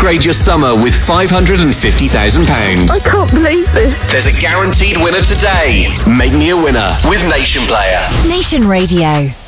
upgrade your summer with £550,000. I can't believe this. There's a guaranteed winner today. Make me a winner with Nation Player. Nation Radio.